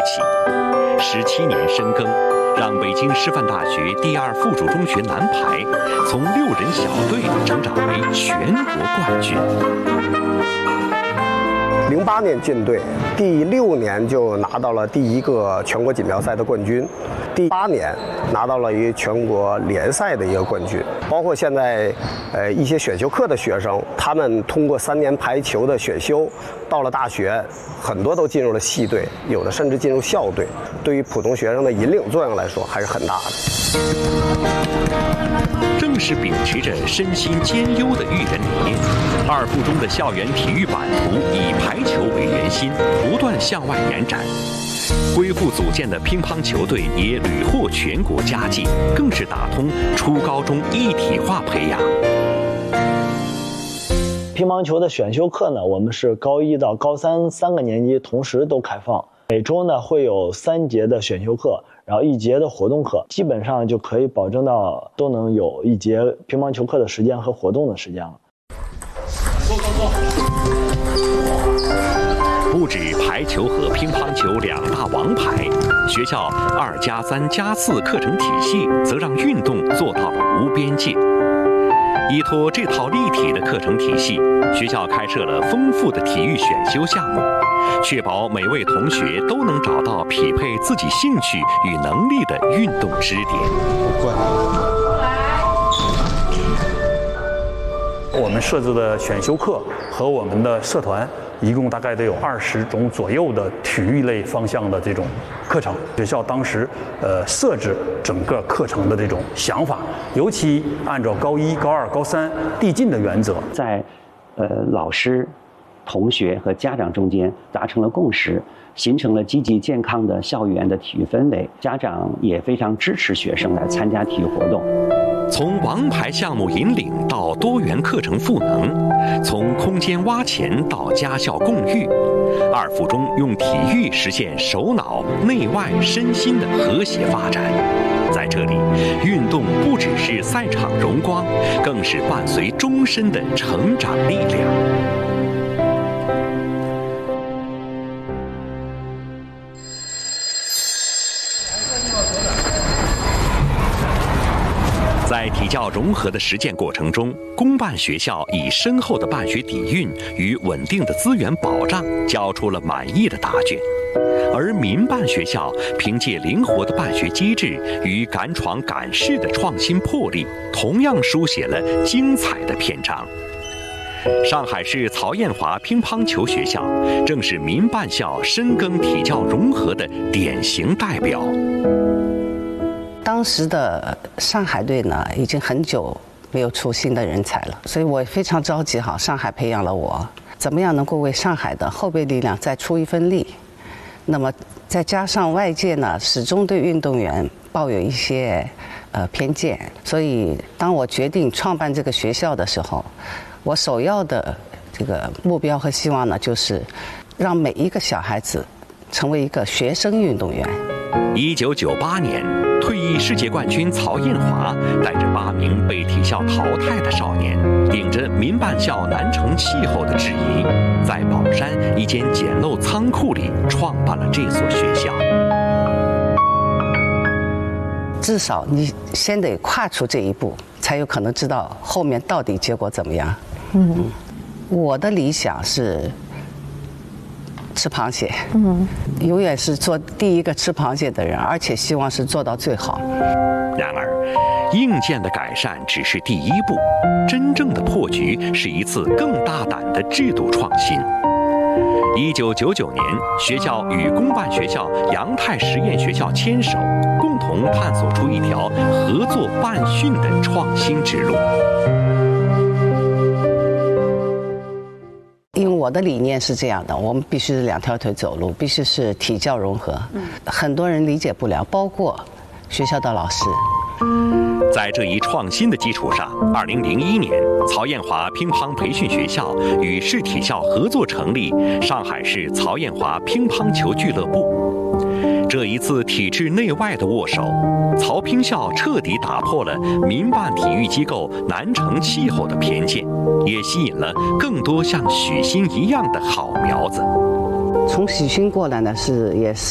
起，17年深耕，让北京师范大学第2附属中学男排从6人小队成长为全国冠军。 08年进队，第6年就拿到了第1个全国锦标赛的冠军，第8年拿到了一个全国联赛的一个冠军。包括现在一些选修课的学生，他们通过3年排球的选修，到了大学，很多都进入了系队，有的甚至进入校队。对于普通学生的引领作用来说，还是很大的。 正是秉持着身心兼优的育人理念，2附中的校园体育版图以排球为圆心，不断向外延展。恢复组建的乒乓球队也屡获全国佳绩，更是打通初高中一体化培养。 乒乓球的选修课呢，我们是高1到高3 3个年级同时都开放，每周呢会有3节的选修课，然后1节的活动课，基本上就可以保证到都能有1节乒乓球课的时间和活动的时间了。 不止排球和乒乓球2大王牌，学校2+3+4课程体系则让运动做到了无边界。依托这套立体的课程体系，学校开设了丰富的体育选修项目，确保每位同学都能找到匹配自己兴趣与能力的运动支点。 我们设置的选修课和我们的社团一共大概得有20种左右的体育类方向的这种课程。学校当时设置整个课程的这种想法，尤其按照高1、高2、高3递进的原则， 在老师、同学和家长中间达成了共识，形成了积极健康的校园的体育氛围。家长也非常支持学生来参加体育活动。 从王牌项目引领到多元课程赋能，从空间挖潜到家校共育，2附中用体育实现手脑、内外、身心的和谐发展。在这里，运动不只是赛场荣光，更是伴随终身的成长力量。在体教融合的实践过程中，公办学校以深厚的办学底蕴与稳定的资源保障，交出了满意的答卷；而民办学校凭借灵活的办学机制与敢闯敢试的创新魄力，同样书写了精彩的篇章。上海市曹艳华乒乓球学校正是民办校深耕体教融合的典型代表。 当时的上海队呢，已经很久没有出新的人才了，所以我非常着急。上海培养了我，怎么样能够为上海的后备力量再出一份力？那么再加上外界呢，始终对运动员抱有一些偏见，所以当我决定创办这个学校的时候，我首要的这个目标和希望呢，就是让每一个小孩子成为一个学生运动员。 1998年，退役世界冠军曹艳华带着8名被体校淘汰的少年，顶着民办校难成气候的质疑，在宝山一间简陋仓库里创办了这所学校。 至少你先得跨出这一步，才有可能知道后面到底结果怎么样。我的理想是吃螃蟹，永远是做第一个吃螃蟹的人，而且希望是做到最好。 然而，硬件的改善只是第一步，真正的破局是一次更大胆的制度创新。1999年，学校与公办学校阳泰实验学校牵手，共同探索出一条合作办训的创新之路。 因为我的理念是这样的，我们必须是2条腿走路，必须是体教融合。很多人理解不了，包括学校的老师。 在这一创新的基础上，2001年，曹艳华乒乓培训学校与市体校合作成立上海市曹艳华乒乓球俱乐部。这一次体制内外的握手，曹乒校彻底打破了民办体育机构难成气候的偏见，也吸引了更多像许昕一样的好苗子。 从许昕过来呢，也是